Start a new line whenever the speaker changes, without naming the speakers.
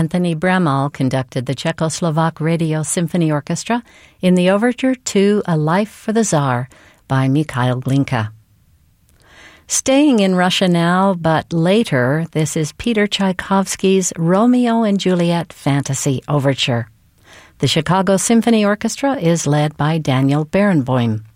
Anthony Bremal conducted the Czechoslovak Radio Symphony Orchestra in the overture to A Life for the Tsar by Mikhail Glinka. Staying in Russia now, but later, this is Peter Tchaikovsky's Romeo and Juliet Fantasy Overture. The Chicago Symphony Orchestra is led by Daniel Barenboim.